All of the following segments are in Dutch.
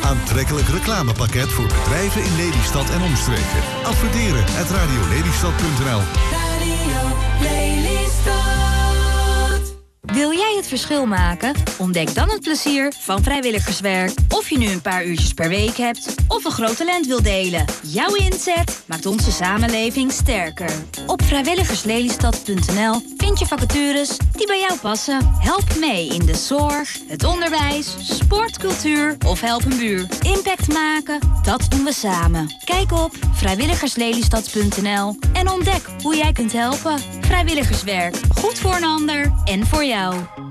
aantrekkelijk reclamepakket voor bedrijven in Lelystad en omstreken. Adverteren @radiolelystad.nl. Radio Lelystad. Wil jij het verschil maken? Ontdek dan het plezier van vrijwilligerswerk. Of je nu een paar uurtjes per week hebt of een groot talent wil delen. Jouw inzet maakt onze samenleving sterker. Op vrijwilligerslelystad.nl vind je vacatures die bij jou passen. Help mee in de zorg, het onderwijs, sport, cultuur of help een buur. Impact maken, dat doen we samen. Kijk op vrijwilligerslelystad.nl en ontdek hoe jij kunt helpen. Vrijwilligerswerk, goed voor een ander en voor jou.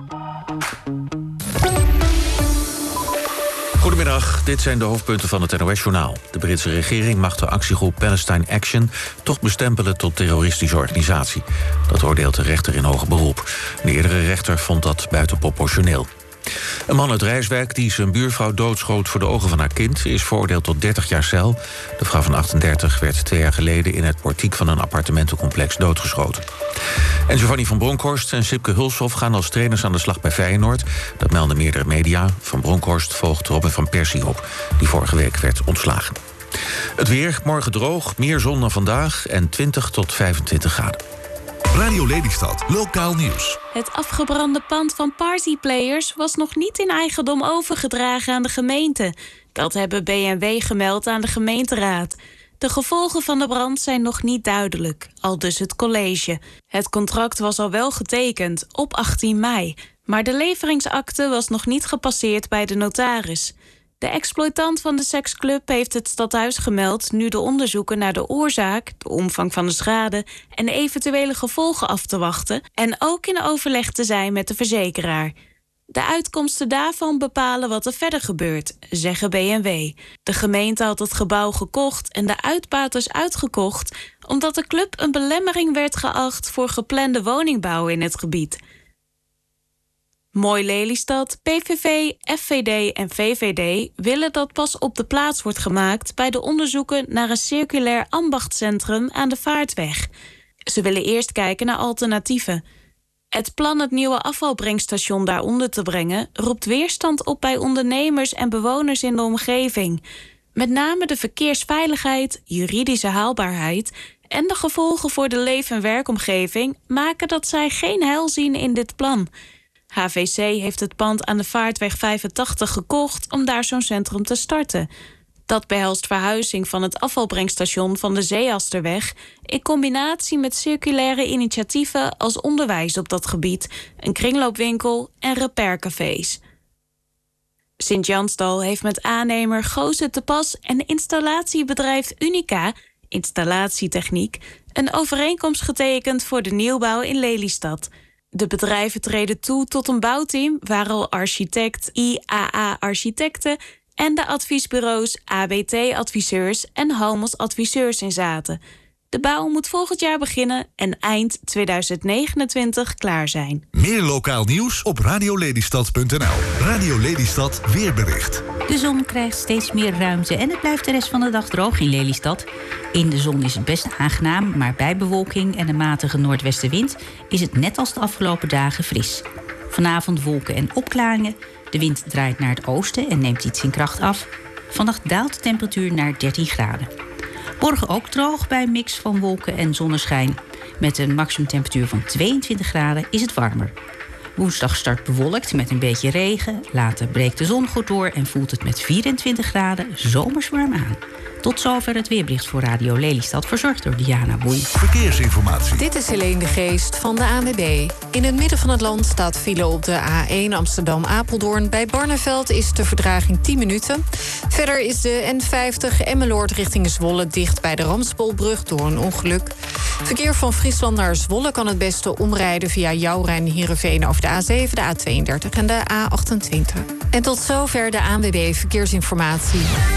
Goedemiddag, dit zijn de hoofdpunten van het NOS-journaal. De Britse regering mag de actiegroep Palestine Action toch bestempelen tot terroristische organisatie. Dat oordeelt de rechter in hoger beroep. Een eerdere rechter vond dat buitenproportioneel. Een man uit Rijswijk die zijn buurvrouw doodschoot voor de ogen van haar kind is veroordeeld tot 30 jaar cel. De vrouw van 38 werd 2 jaar geleden in het portiek van een appartementencomplex doodgeschoten. En Giovanni van Bronckhorst en Sipke Hulshoff gaan als trainers aan de slag bij Feyenoord. Dat melden meerdere media. Van Bronckhorst volgt Robin van Persie op, die vorige week werd ontslagen. Het weer, morgen droog, meer zon dan vandaag en 20 tot 25 graden. Radio Lelystad, lokaal nieuws. Het afgebrande pand van Partyplayers was nog niet in eigendom overgedragen aan de gemeente. Dat hebben B&W gemeld aan de gemeenteraad. De gevolgen van de brand zijn nog niet duidelijk, aldus het college. Het contract was al wel getekend, op 18 mei... maar de leveringsakte was nog niet gepasseerd bij de notaris. De exploitant van de seksclub heeft het stadhuis gemeld nu de onderzoeken naar de oorzaak, de omvang van de schade en eventuele gevolgen af te wachten en ook in overleg te zijn met de verzekeraar. De uitkomsten daarvan bepalen wat er verder gebeurt, zeggen B&W. De gemeente had het gebouw gekocht en de uitbaters uitgekocht omdat de club een belemmering werd geacht voor geplande woningbouw in het gebied. Mooi Lelystad, PVV, FVD en VVD willen dat pas op de plaats wordt gemaakt bij de onderzoeken naar een circulair ambachtscentrum aan de Vaartweg. Ze willen eerst kijken naar alternatieven. Het plan het nieuwe afvalbrengstation daaronder te brengen roept weerstand op bij ondernemers en bewoners in de omgeving. Met name de verkeersveiligheid, juridische haalbaarheid en de gevolgen voor de leef- en werkomgeving maken dat zij geen heil zien in dit plan. HVC heeft het pand aan de Vaartweg 85 gekocht om daar zo'n centrum te starten. Dat behelst verhuizing van het afvalbrengstation van de Zeeasterweg in combinatie met circulaire initiatieven als onderwijs op dat gebied, een kringloopwinkel en repaircafés. Sint-Jansdal heeft met aannemer Goos te Pas en installatiebedrijf Unica, installatietechniek, een overeenkomst getekend voor de nieuwbouw in Lelystad. De bedrijven treden toe tot een bouwteam waar al architect IAA Architecten en de adviesbureaus ABT Adviseurs en Halmos Adviseurs in zaten. De bouw moet volgend jaar beginnen en eind 2029 klaar zijn. Meer lokaal nieuws op radiolelystad.nl. Radio Lelystad weerbericht. De zon krijgt steeds meer ruimte en het blijft de rest van de dag droog in Lelystad. In de zon is het best aangenaam, maar bij bewolking en een matige noordwestenwind is het net als de afgelopen dagen fris. Vanavond wolken en opklaringen. De wind draait naar het oosten en neemt iets in kracht af. Vannacht daalt de temperatuur naar 13 graden. Morgen ook droog bij een mix van wolken en zonneschijn. Met een maximumtemperatuur van 22 graden is het warmer. Woensdag start bewolkt met een beetje regen. Later breekt de zon goed door en voelt het met 24 graden zomers warm aan. Tot zover het weerbericht voor Radio Lelystad, verzorgd door Diana Boei. Verkeersinformatie. Dit is Helene de Geest van de ANWB. In het midden van het land staat file op de A1 Amsterdam-Apeldoorn. Bij Barneveld is de vertraging 10 minuten. Verder is de N50 Emmeloord richting Zwolle dicht bij de Ramspolbrug door een ongeluk. Verkeer van Friesland naar Zwolle kan het beste omrijden via Jourijn Heerenveen over de A7, de A32 en de A28. En tot zover de ANWB Verkeersinformatie.